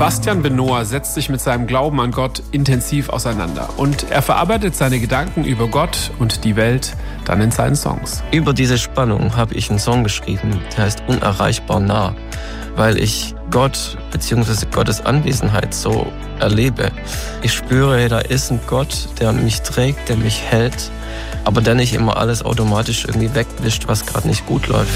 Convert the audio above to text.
Sebastian Benoa setzt sich mit seinem Glauben an Gott intensiv auseinander und er verarbeitet seine Gedanken über Gott und die Welt dann in seinen Songs. Über diese Spannung habe ich einen Song geschrieben, der heißt Unerreichbar nah, weil ich Gott bzw. Gottes Anwesenheit so erlebe. Ich spüre, da ist ein Gott, der mich trägt, der mich hält, aber der nicht immer alles automatisch irgendwie wegwischt, was gerade nicht gut läuft.